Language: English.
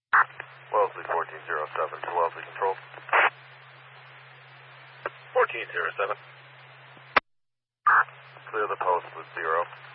Wellesley 1407 to Wellesley Control. 1407. Clear the post with 0.